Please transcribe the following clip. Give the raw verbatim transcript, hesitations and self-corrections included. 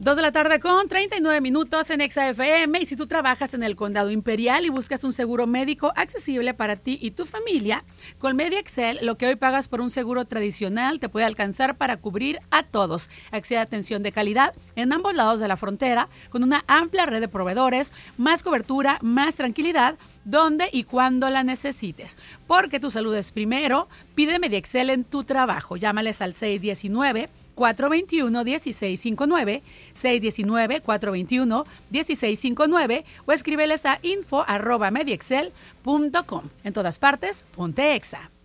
Dos de la tarde con treinta y nueve minutos en Exa F M. Y si tú trabajas en el Condado Imperial y buscas un seguro médico accesible para ti y tu familia, con MediExcel, lo que hoy pagas por un seguro tradicional te puede alcanzar para cubrir a todos. Accede a atención de calidad en ambos lados de la frontera, con una amplia red de proveedores, más cobertura, más tranquilidad, donde y cuando la necesites. Porque tu salud es primero, pide MediExcel en tu trabajo. Llámales al seis uno nueve, cuatro dos uno, uno seis cinco nueve, seis uno nueve, cuatro dos uno, uno seis cinco nueve o escríbeles a info arroba mediexcel punto com. En todas partes, ponte Exa.